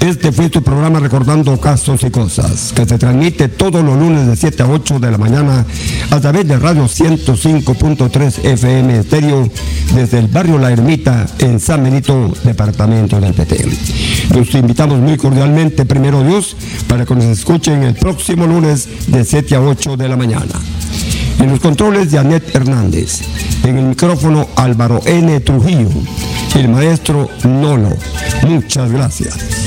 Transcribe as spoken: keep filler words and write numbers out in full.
Este fue tu programa Recordando Casos y Cosas, que se transmite todos los lunes de siete a ocho de la mañana a través de Radio ciento cinco punto tres F M Estéreo desde el barrio La Ermita en San Benito, departamento del Petén. Los invitamos muy cordialmente, primero Dios, para que nos escuchen el próximo lunes de siete a ocho de la mañana. En los controles, Janet Hernández. En el micrófono, Álvaro N. Trujillo. El maestro Nolo. Muchas gracias.